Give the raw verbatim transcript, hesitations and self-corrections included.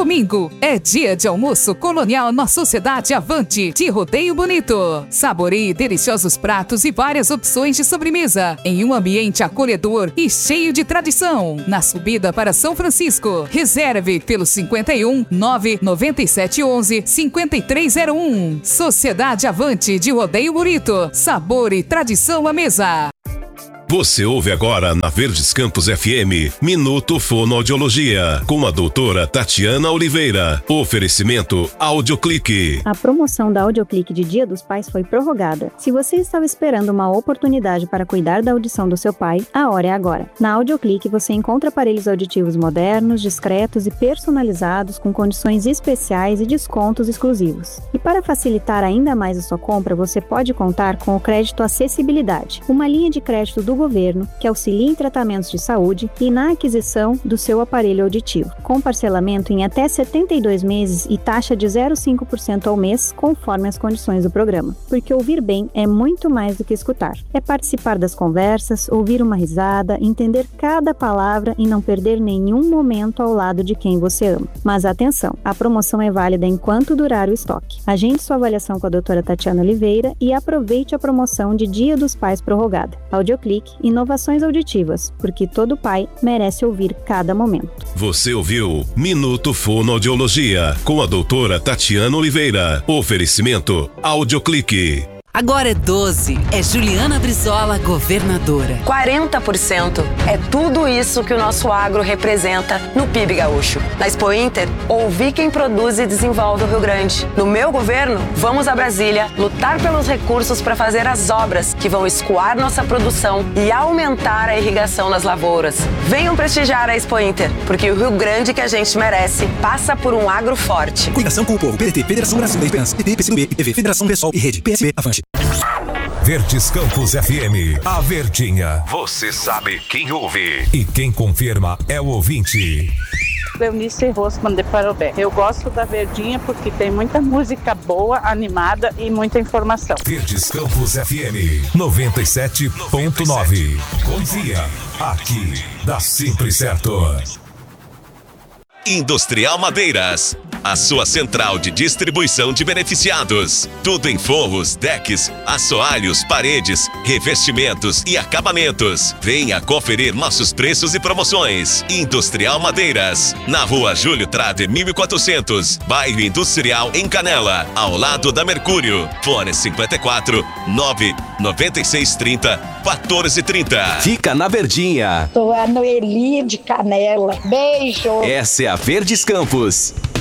domingo é dia de almoço colonial na Sociedade Avante de Rodeio Bonito. Saboreie deliciosos pratos e várias opções de sobremesa em um ambiente acolhedor e cheio de tradição. Na subida para São Francisco, reserve pelo cinquenta e um, nove noventa e sete onze, cinquenta e três zero um. Sociedade Avante de Rodeio Bonito. Sabor e tradição à mesa. Você ouve agora na Verdes Campos F M, Minuto Fonoaudiologia, com a doutora Tatiana Oliveira. Oferecimento Audioclique. A promoção da Audioclique de Dia dos Pais foi prorrogada. Se você estava esperando uma oportunidade para cuidar da audição do seu pai, a hora é agora. Na Audioclique você encontra aparelhos auditivos modernos, discretos e personalizados com condições especiais e descontos exclusivos. E para facilitar ainda mais a sua compra, você pode contar com o crédito Acessibilidade, uma linha de crédito do governo que auxilia em tratamentos de saúde e na aquisição do seu aparelho auditivo, com parcelamento em até setenta e dois meses e taxa de zero vírgula cinco por cento ao mês, conforme as condições do programa. Porque ouvir bem é muito mais do que escutar. É participar das conversas, ouvir uma risada, entender cada palavra e não perder nenhum momento ao lado de quem você ama. Mas atenção, a promoção é válida enquanto durar o estoque. Agende sua avaliação com a doutora Tatiana Oliveira e aproveite a promoção de Dia dos Pais prorrogada. Audioclique, inovações auditivas, porque todo pai merece ouvir cada momento. Você ouviu Minuto Fonoaudiologia com a doutora Tatiana Oliveira. Oferecimento Audioclique. Agora é doze. É Juliana Brizola, governadora. quarenta por cento. É tudo isso que o nosso agro representa no P I B gaúcho. Na Expo Inter, ouvi quem produz e desenvolve o Rio Grande. No meu governo, vamos a Brasília lutar pelos recursos para fazer as obras que vão escoar nossa produção e aumentar a irrigação nas lavouras. Venham prestigiar a Expo Inter, porque o Rio Grande que a gente merece passa por um agro forte. Coligação com o povo. P D T, Federação Brasil da Esperança, P T, P C do B, I T V, Federação Pessoal e Rede, P S B, Avante. Verdes Campos F M, a Verdinha. Você sabe quem ouve e quem confirma é o ouvinte. Cleonice Rosman de Parobé. Eu gosto da Verdinha porque tem muita música boa, animada e muita informação. Verdes Campos F M noventa e sete ponto nove. Confia, aqui dá sempre certo. Industrial Madeiras, a sua central de distribuição de beneficiados. Tudo em forros, decks, assoalhos, paredes, revestimentos e acabamentos. Venha conferir nossos preços e promoções. Industrial Madeiras, na rua Júlio Trade mil e quatrocentos, bairro Industrial em Canela, ao lado da Mercúrio. Fone cinquenta e quatro, nove noventa e seis trinta, quatorze trinta. Fica na Verdinha. Sou a Noeli de Canela. Beijo. Essa é a Verdes Campos.